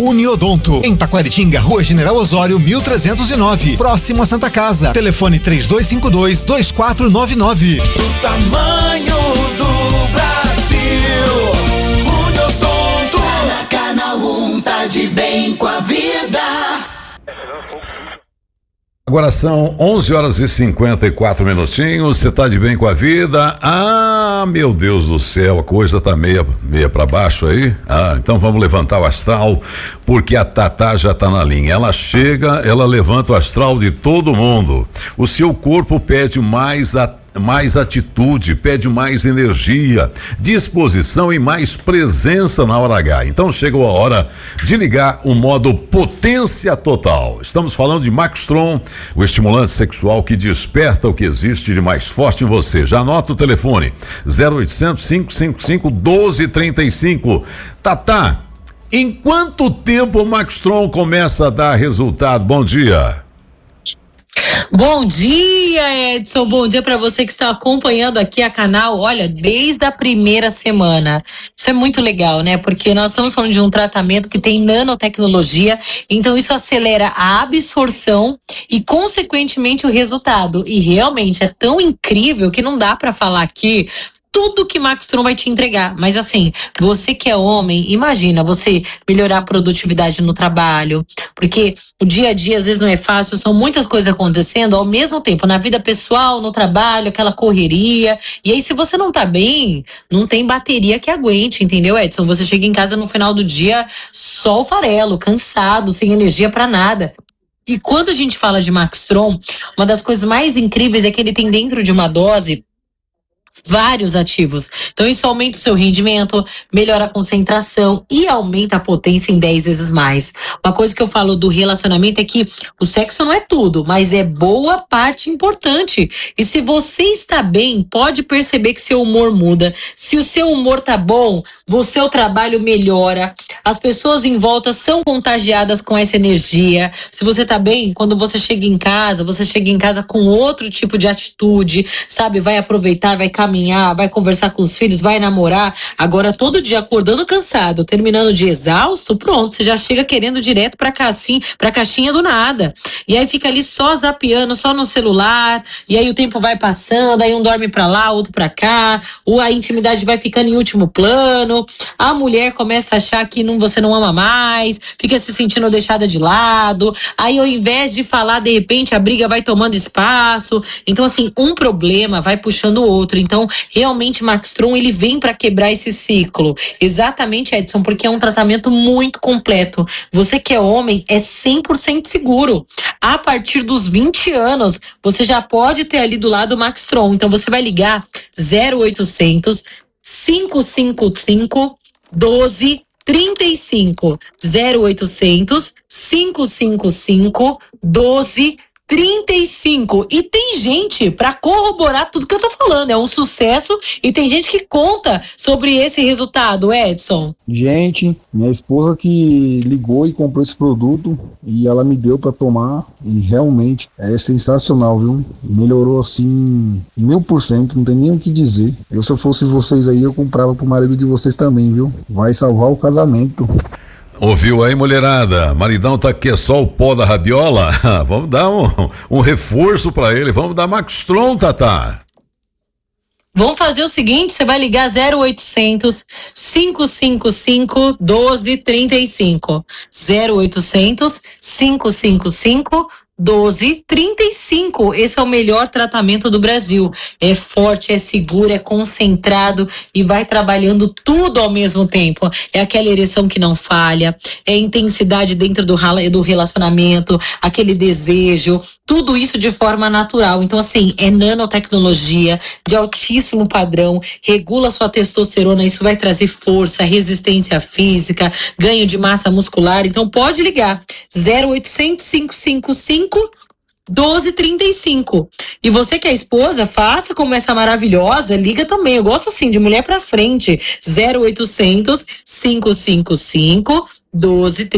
Uniodonto, em Taquaritinga, Rua General Osório, 1309, próximo a Santa Casa. Telefone 3252-2499. O tamanho do Brasil, Uniodonto. Na Canal 1, tá de bem com a vida. Agora são 11h54. Você tá de bem com a vida? Ah, meu Deus do céu, a coisa tá meia pra baixo aí. Ah, então vamos levantar o astral, porque a Tatá já tá na linha. Ela chega, ela levanta o astral de todo mundo. O seu corpo pede mais atitude, pede mais energia, disposição e mais presença na hora H. Então chegou a hora de ligar o modo potência total. Estamos falando de Maxtron, o estimulante sexual que desperta o que existe de mais forte em você. Já anota o telefone 0800 555 1235. Tatá, em quanto tempo o Maxtron começa a dar resultado? Bom dia. Bom dia, Edson, bom dia para você que está acompanhando aqui a canal, olha, desde a primeira semana. Isso é muito legal, né? Porque nós estamos falando de um tratamento que tem nanotecnologia, então isso acelera a absorção e consequentemente o resultado. E realmente é tão incrível que não dá para falar aqui tudo que Maxtron vai te entregar. Mas assim, você que é homem, imagina você melhorar a produtividade no trabalho, porque o dia a dia às vezes não é fácil, são muitas coisas acontecendo ao mesmo tempo, na vida pessoal, no trabalho, aquela correria. E aí se você não tá bem, não tem bateria que aguente, entendeu, Edson? Você chega em casa no final do dia só o farelo, cansado, sem energia pra nada. E quando a gente fala de Maxtron, uma das coisas mais incríveis é que ele tem dentro de uma dose vários ativos. Então isso aumenta o seu rendimento, melhora a concentração e aumenta a potência em 10 vezes mais. Uma coisa que eu falo do relacionamento é que o sexo não é tudo, mas é boa parte importante. E se você está bem, pode perceber que seu humor muda. Se o seu humor tá bom, o seu trabalho melhora. As pessoas em volta são contagiadas com essa energia. Se você tá bem, quando você chega em casa com outro tipo de atitude, sabe? Vai aproveitar, vai caminhar, vai conversar com os filhos, vai namorar. Agora todo dia acordando cansado, terminando o dia exausto, pronto, você já chega querendo direto pra caixinha do nada. E aí fica ali só zapeando, só no celular, e aí o tempo vai passando, aí um dorme pra lá, outro pra cá, ou a intimidade vai ficando em último plano, a mulher começa a achar que você não ama mais, fica se sentindo deixada de lado, aí ao invés de falar, de repente a briga vai tomando espaço. Então assim, um problema vai puxando o outro. Então, realmente, Maxtron, ele vem para quebrar esse ciclo. Exatamente, Edson, porque é um tratamento muito completo. Você que é homem, é 100% seguro. A partir dos 20 anos, você já pode ter ali do lado o Maxtron. Então, você vai ligar 0800 555 1235. 0800 555 1235. E tem gente pra corroborar tudo que eu tô falando, é um sucesso e tem gente que conta sobre esse resultado, Edson. Gente, minha esposa que ligou e comprou esse produto e ela me deu pra tomar e realmente é sensacional, viu? Melhorou assim 1000%, não tem nem o que dizer. Se eu fosse vocês aí, eu comprava pro marido de vocês também, viu? Vai salvar o casamento. Ouviu aí, mulherada? Maridão tá aqui, é só o pó da rabiola? Vamos dar um reforço pra ele. Vamos dar Maxtron, Tatá. Vamos fazer o seguinte, você vai ligar 0800 555 1235. 0800 555 1235. Esse é o melhor tratamento do Brasil. É forte, é seguro, é concentrado e vai trabalhando tudo ao mesmo tempo. É aquela ereção que não falha, é intensidade dentro do relacionamento, aquele desejo, tudo isso de forma natural. Então assim, é nanotecnologia de altíssimo padrão, regula sua testosterona, isso vai trazer força, resistência física, ganho de massa muscular. Então pode ligar 0800 555 1235. E você que é esposa, faça como essa maravilhosa, liga também. Eu gosto assim de mulher pra frente. 0800 555 1235.